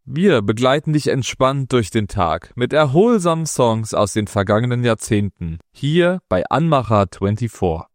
Wir begleiten dich entspannt durch den Tag mit erholsamen Songs aus den vergangenen Jahrzehnten. Hier bei Anmacher 24.